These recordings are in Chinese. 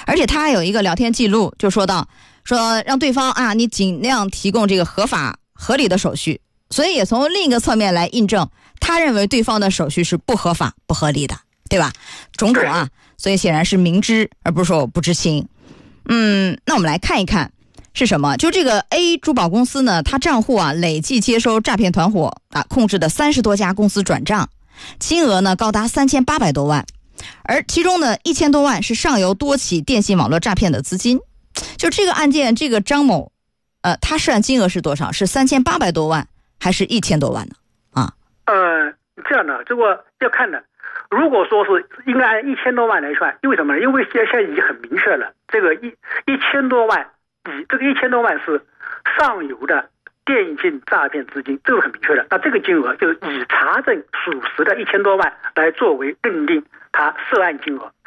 而且他还有一个聊天记录，就说让对方啊，你尽量提供这个合法合理的手续，所以也从另一个侧面来印证，他认为对方的手续是不合法不合理的，对吧？种种啊，所以显然是明知而不是说我不知情。那我们来看一看是什么？就这个 A 珠宝公司呢，它账户啊累计接收诈骗团伙啊控制的30多家公司转账，金额呢高达3800多万，而其中呢1000多万是上游多起电信网络诈骗的资金。就这个案件，这个张某他涉案金额是多少？是3800多万还是1000多万呢？ 这样的，这个要看的。如果说是应该按1000多万来算，因为什么呢？因为现在已经很明确了，这个1000多万，这个1000多万是上游的电信诈骗资金，这个很明确的。那这个金额就以查证属实的1000多万来作为认定他涉案金额。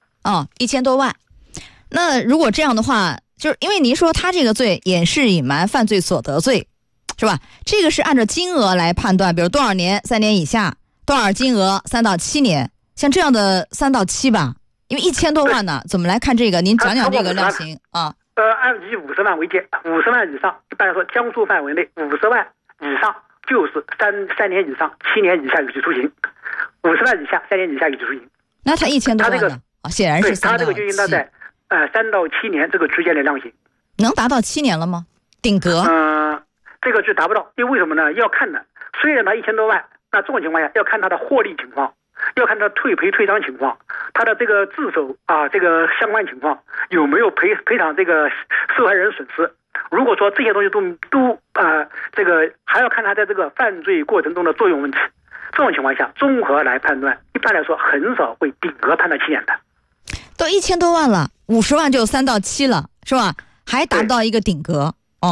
1000多万。那如果这样的话，就是因为您说他这个罪掩饰隐瞒犯罪所得罪，是吧？这个是按照金额来判断，比如多少年3年以下，多少金额3到7年，像这样的3到7吧，因为1000多万呢，怎么来看这个？您讲讲这个量刑啊。 按以50万为界，50万以上，一般来说江苏范围内50万以上就是3年以上7年以下有期徒刑，50万以下3年以下有期徒刑。 那他1000多万呢？显然是3到7。 他这个就应该在3到7年这个之间的量刑。 能达到7年了吗？顶格？ 这个就达不到，因为什么呢？要看的，虽然他1000多万，那这种情况下要看他的获利情况，要看他退赔退偿情况，他的这个自首这个相关情况有没有赔偿这个受害人损失。如果说这些东西都这个还要看他在这个犯罪过程中的作用问题。这种情况下综合来判断，一般来说很少会顶格判到7年的。 都1000多万了，50万就3到7了，是吧？还达不到一个顶格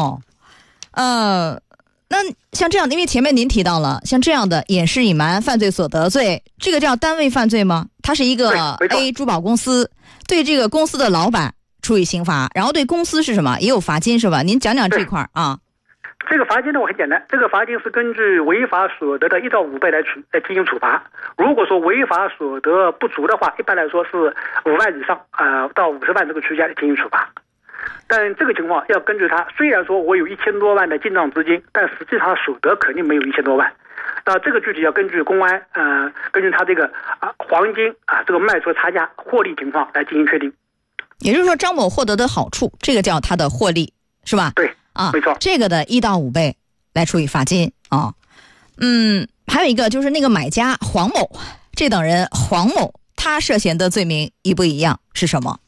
那像这样的，因为前面您提到了，像这样的掩饰隐瞒犯罪所得罪，这个叫单位犯罪吗？它是一个 A 珠宝公司对这个公司的老板处以刑罚，然后对公司是什么？也有罚金是吧？您讲讲这块啊。 这个罚金呢，我很简单，这个罚金是根据违法所得的1到5倍来进行处罚。如果说违法所得不足的话，一般来说是5万以上到50万这个区间进行处罚。但这个情况要根据他，虽然说我有1000多万的进账资金，但实际上所得肯定没有1000多万。那这个具体要根据公安根据他这个黄金这个卖出差价获利情况来进行确定。 也就是说，张某获得的好处，这个叫他的获利，是吧？ 对没错。 这个的1到5倍来处以罚金还有一个就是那个买家黄某，这等人黄某他涉嫌的罪名一不一样？是什么？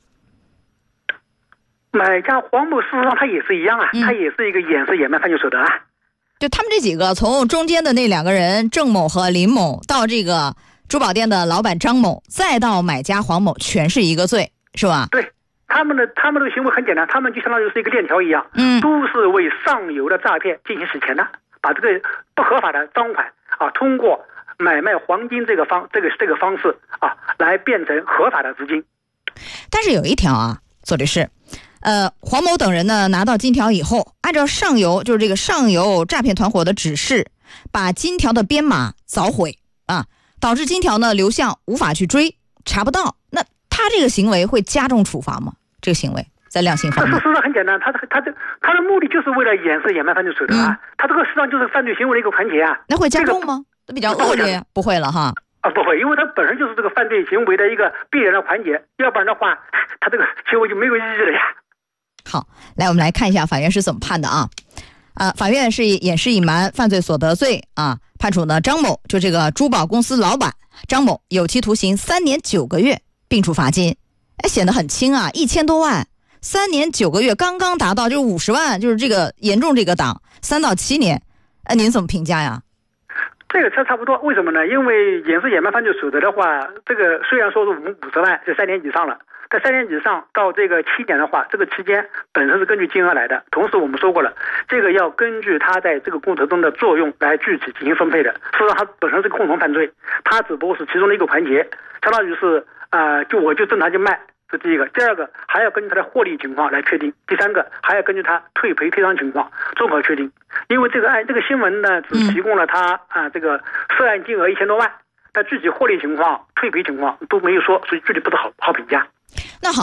买家黄某事实上他也是一样他也是一个掩饰隐瞒犯罪所得就他们这几个，从中间的那2个人郑某和林某，到这个珠宝店的老板张某，再到买家黄某，全是一个罪，是吧？ 对，他们的行为很简单，他们就相当于是一个链条一样，都是为上游的诈骗进行洗钱的，把这个不合法的赃款通过买卖黄金这个方式来变成合法的资金。 但是有一条左律师，黄某等人呢拿到金条以后，按照上游就是这个上游诈骗团伙的指示，把金条的编码凿毁导致金条呢流向无法去追，查不到。那他这个行为会加重处罚吗？这个行为在量刑方面？ 事实上很简单，他的目的就是为了掩饰隐瞒犯罪所得他这个实际上就是犯罪行为的一个环节那会加重吗？比较恶劣？不会了哈。 不会，因为它本身就是这个犯罪行为的一个必然的环节，要不然的话，他这个行为就没有意义了呀。 好，来我们来看一下法院是怎么判的法院是以掩饰隐瞒犯罪所得罪判处呢张某，就这个珠宝公司老板张某有期徒刑3年9个月，并处罚金。显得很轻1000多万，3年9个月刚刚达到，就是50万，就是这个严重这个档3到7年。您怎么评价呀？ 这个差不多，为什么呢？因为掩饰隐瞒犯罪所得的话，这个虽然说是50万，就3年以上了，但3年以上到这个7年的话，这个期间本身是根据金额来的。同时我们说过了，这个要根据他在这个过程中的作用来具体进行分配的。事实上他本身是共同犯罪，他只不过是其中的一个环节，相当于是我就正常就卖，这第一个。第二个还要根据他的获利情况来确定，第三个还要根据他退赔退偿情况综合确定。因为这个新闻呢只提供了他这个涉案金额1000多万，但具体获利情况退赔情况都没有说，所以具体不是好评价。 那好。